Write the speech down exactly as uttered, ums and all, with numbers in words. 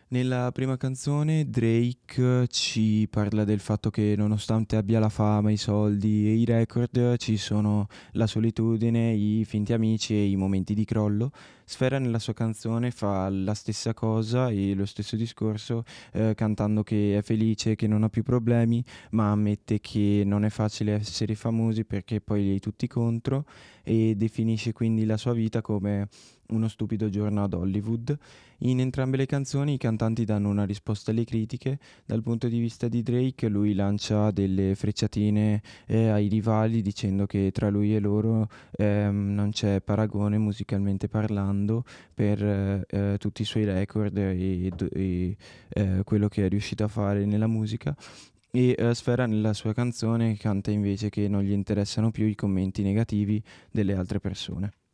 Nella prima canzone Drake ci parla del fatto che nonostante abbia la fama, i soldi e i record, ci sono la solitudine, i finti amici e i momenti di crollo. Sfera nella sua canzone fa la stessa cosa e lo stesso discorso, eh, cantando che è felice, che non ha più problemi, ma ammette che non è facile essere famosi perché poi li hai tutti contro e definisce quindi la sua vita come uno stupido giorno ad Hollywood. In entrambe le canzoni i cantanti danno una risposta alle critiche. Dal punto di vista di Drake, lui lancia delle frecciatine eh, ai rivali dicendo che tra lui e loro ehm, non c'è paragone musicalmente parlando per eh, eh, tutti i suoi record e, e, eh, quello che è riuscito a fare nella musica. E eh, Sfera nella sua canzone canta invece che non gli interessano più i commenti negativi delle altre persone.